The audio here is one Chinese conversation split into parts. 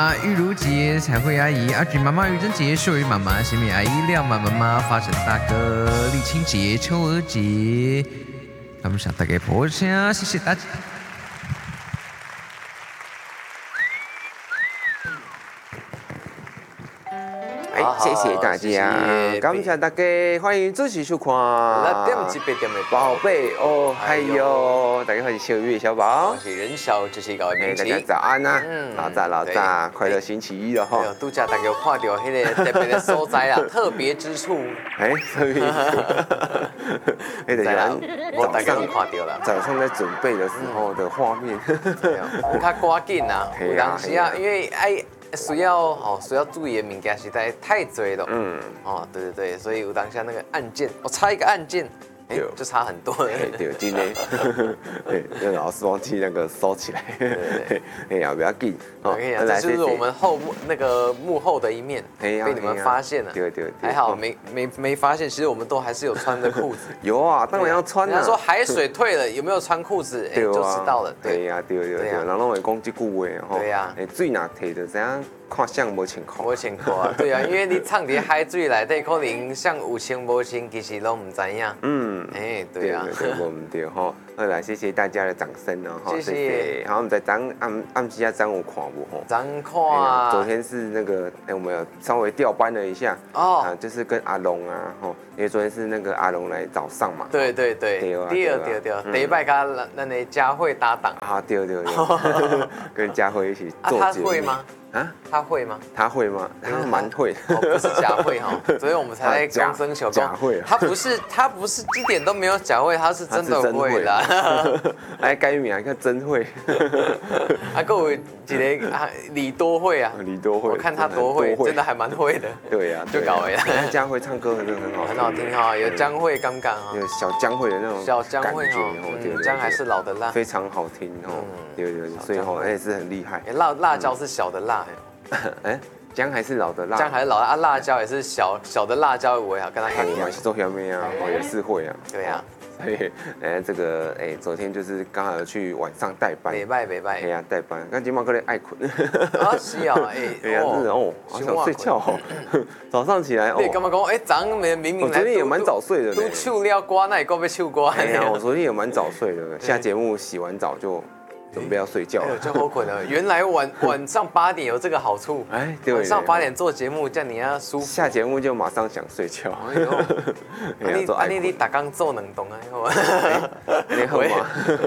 玉如姐、彩绘阿姨、阿菊妈妈、玉珍姐、秀玉妈妈、新美阿姨、亮妈妈妈、发神大哥、丽青姐、秋儿姐，他们想带给婆家，谢谢大家。 谢谢大家，感谢大家，欢迎准时收看。宝贝哦，还有大家好，是小月小宝， 我是人小知识高的明大家奇。 早安呐，老早，快乐星期一了哈。 度假大家有看到迄个特别的所在啦，特别之处。 所以，那个我大家都看到了。 早上在准备的时候的画面， 我较赶紧啊，有当时啊，因为需要注意的物件实在太多了。对，所以有当下那个按键，我差一个按键，就差很多了。 对，今天，对，老师忘记那个收起来，不要紧。 这就是我们幕后的一面，被你们发现了。 对， 还好没发现，其实我们都还是有穿着裤子。 有啊，当然要穿啊。 人家说海水退了，有没有穿裤子？就知道了。 对，人拢会讲这句话吼。 对呀。 水若摕着怎样？看相无穿裤， 无穿裤啊，对啊，因为你唱伫海水内底，可能像有穿无穿，其实拢唔知影。对啊， 我们对吼，好来，谢谢大家的掌声哦， 谢谢。 好，我们在暗时啊，有看无吼？ 看。 昨天是那个，我们有稍微调班了一下，就是跟阿龙啊，因为昨天是那个阿龙来早上嘛。 对，对，第一摆跟咱的佳慧搭档。 对，跟佳慧一起做节目。 他会吗？他会吗？ 他会吗？他蛮会的。 不是假会哈，所以我们才在公生小假会。 他不是一点都没有假会，他是真的会的。 来改名啊，叫真会。 还有一个李多会啊， 李多会， 我看他多会，真的还蛮会的。 对呀， 就搞了。 江蕙唱歌真的很好， 很好听哈，有江蕙杠杠啊， 有小江蕙的那种小江蕙哈，姜还是老的辣， 非常好听哦。对，所以也是很厉害。 辣椒是小的辣。 姜还是老的辣， 姜还是老的啊，辣椒也是小的辣椒，我也要跟他看一样。 做小妹啊，也是会啊。 对啊， 所以这个昨天就是刚好去晚上代班。 没拜。 哎呀，代班，刚今晚可能爱困。 是啊， 好想睡觉哦。早上起来你干嘛讲？早上明明我昨天也蛮早睡的。 都唱了歌，那也够被唱歌。 我昨天也蛮早睡的，下节目洗完澡就准备要睡觉了， 就好困了。原来晚上8点有这个好处。 对， 晚上8点做节目，这样你要舒服。 下节目就马上想睡觉。 你打刚做冷冻啊？ 你好吗？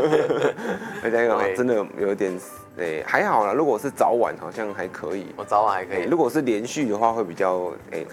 真的有点还好啦。如果是早晚好像还可以。 我早晚还可以。 如果是连续的话，会比较